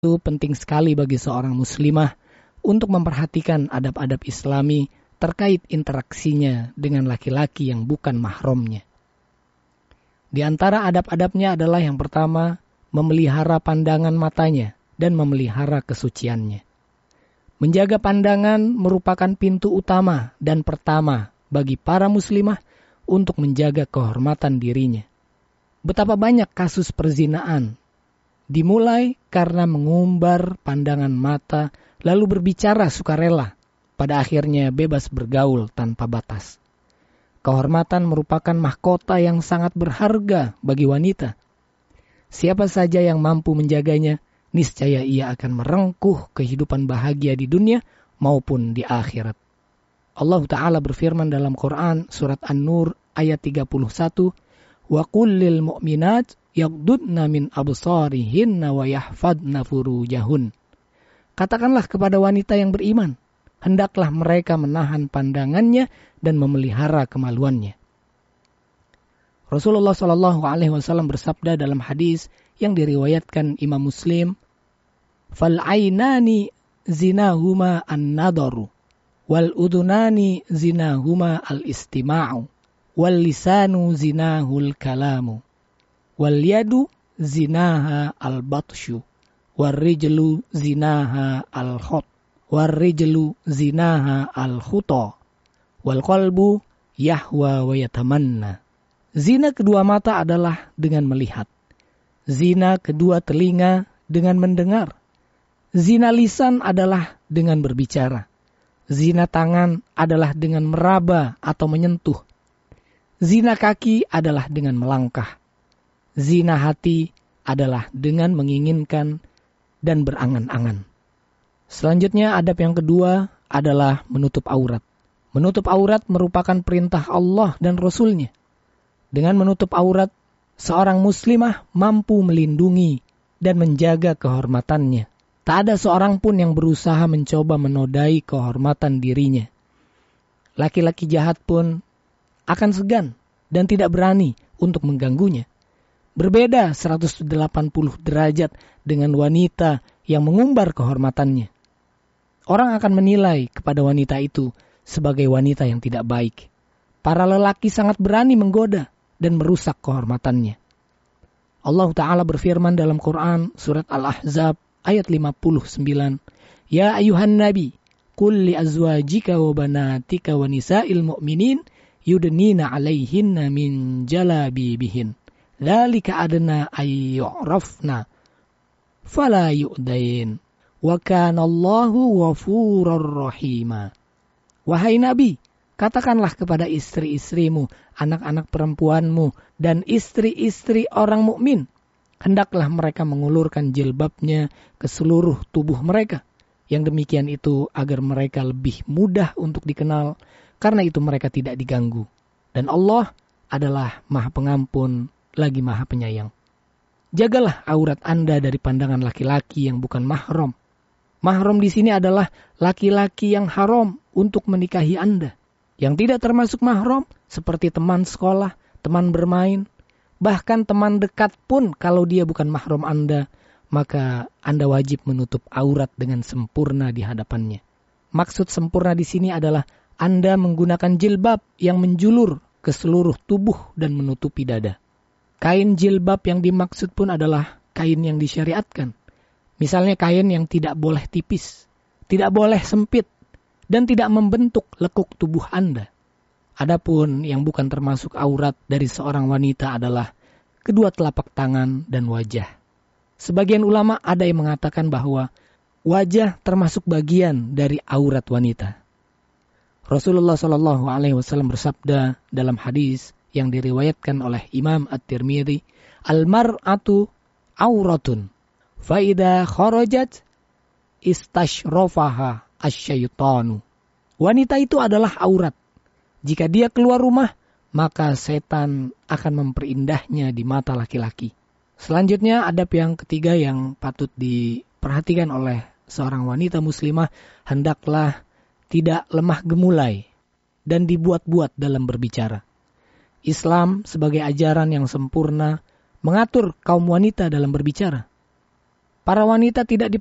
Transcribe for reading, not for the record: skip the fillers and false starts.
Itu penting sekali bagi seorang muslimah untuk memperhatikan adab-adab Islami terkait interaksinya dengan laki-laki yang bukan mahramnya. Di antara adab-adabnya adalah yang pertama, memelihara pandangan matanya dan memelihara kesuciannya. Menjaga pandangan merupakan pintu utama dan pertama bagi para muslimah untuk menjaga kehormatan dirinya. Betapa banyak kasus perzinaan dimulai karena mengumbar pandangan mata lalu berbicara sukarela, pada akhirnya bebas bergaul tanpa batas. Kehormatan merupakan mahkota yang sangat berharga bagi wanita. Siapa saja yang mampu menjaganya, niscaya ia akan merengkuh kehidupan bahagia di dunia maupun di akhirat. Allah Ta'ala berfirman dalam Quran surat An-Nur ayat 31, "Wa qul lil mu'minat yaghdudna min absarihinna wa yahfadna furujahun." Katakanlah kepada wanita yang beriman, hendaklah mereka menahan pandangannya dan memelihara kemaluannya. Rasulullah SAW bersabda dalam hadis yang diriwayatkan Imam Muslim, "Fal ainani zinahuma an-nadaru, wal udunani zinahuma al-istima'u, wal lisanu zinahul kalamu, wal yadu zinaha al-batshu, wal rijlu zinaha al-khut, wal rijlu zinaha al-khuta, wal qalbu yahwa wa yatamanna." Zina kedua mata adalah dengan melihat. Zina kedua telinga dengan mendengar. Zina lisan adalah dengan berbicara. Zina tangan adalah dengan meraba atau menyentuh. Zina kaki adalah dengan melangkah. Zina hati adalah dengan menginginkan dan berangan-angan. Selanjutnya adab yang kedua adalah menutup aurat. Menutup aurat merupakan perintah Allah dan Rasul-Nya. Dengan menutup aurat, seorang muslimah mampu melindungi dan menjaga kehormatannya. Tak ada seorang pun yang berusaha mencoba menodai kehormatan dirinya. Laki-laki jahat pun akan segan dan tidak berani untuk mengganggunya. Berbeda 180 derajat dengan wanita yang mengumbar kehormatannya. Orang akan menilai kepada wanita itu sebagai wanita yang tidak baik. Para lelaki sangat berani menggoda dan merusak kehormatannya. Allah Ta'ala berfirman dalam Quran surat Al-Ahzab ayat 59, "Ya ayuhan nabi, qul li azwajika wa banatika wa nisa'il mu'minin yudnina 'alaihinna min jalabibihin. Dzalika adna ay yu'rafna fala yu'dain. Wa kana Allahu ghafurur rahima." Wahai Nabi, katakanlah kepada istri-istrimu, anak-anak perempuanmu, dan istri-istri orang mukmin, hendaklah mereka mengulurkan jilbabnya ke seluruh tubuh mereka. Yang demikian itu agar mereka lebih mudah untuk dikenal, karena itu mereka tidak diganggu. Dan Allah adalah Maha Pengampun, lagi Maha Penyayang. Jagalah aurat Anda dari pandangan laki-laki yang bukan mahram. Mahram di sini adalah laki-laki yang haram untuk menikahi Anda. Yang tidak termasuk mahram seperti teman sekolah, teman bermain, bahkan teman dekat pun kalau dia bukan mahram Anda, maka Anda wajib menutup aurat dengan sempurna di hadapannya. Maksud sempurna di sini adalah Anda menggunakan jilbab yang menjulur ke seluruh tubuh dan menutupi dada. Kain jilbab yang dimaksud pun adalah kain yang disyariatkan. Misalnya kain yang tidak boleh tipis, tidak boleh sempit, dan tidak membentuk lekuk tubuh Anda. Adapun yang bukan termasuk aurat dari seorang wanita adalah kedua telapak tangan dan wajah. Sebagian ulama ada yang mengatakan bahwa wajah termasuk bagian dari aurat wanita. Rasulullah SAW bersabda dalam hadis yang diriwayatkan oleh Imam At-Tirmidzi, "Al-mar'atu auratun, faida kharajat istashrafaha asyaitanu." Wanita itu adalah aurat. Jika dia keluar rumah, maka setan akan memperindahnya di mata laki-laki. Selanjutnya adab yang ketiga yang patut diperhatikan oleh seorang wanita muslimah, hendaklah tidak lemah gemulai dan dibuat-buat dalam berbicara. Islam sebagai ajaran yang sempurna mengatur kaum wanita dalam berbicara. Para wanita tidak